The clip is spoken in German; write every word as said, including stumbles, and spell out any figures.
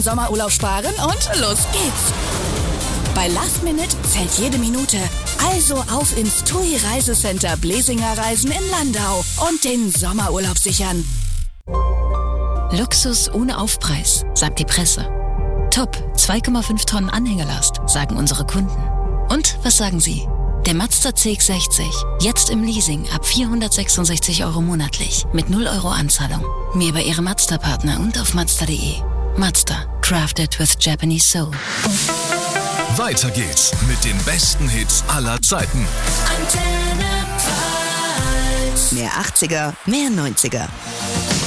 Sommerurlaub sparen und los geht's. Bei Last Minute zählt jede Minute. Also auf ins T U I Reisecenter Blesinger Reisen in Landau und den Sommerurlaub sichern. Luxus ohne Aufpreis, sagt die Presse. Top, zwei Komma fünf Tonnen Anhängelast, sagen unsere Kunden. Und was sagen Sie? Der Mazda C X sechzig, jetzt im Leasing ab vierhundertsechsundsechzig Euro monatlich mit null Euro Anzahlung. Mehr bei Ihrem Mazda-Partner und auf Mazda punkt de. Mazda, crafted with Japanese soul. Weiter geht's mit den besten Hits aller Zeiten. Mehr achtziger, mehr neunziger.